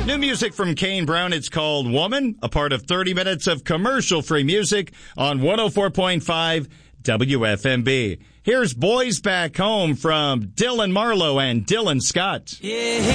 New music from Kane Brown. It's called Woman, a part of 30 minutes of commercial-free music on 104.5 WFMB. Here's Boys Back Home from Dylan Marlowe and Dylan Scott. Yeah.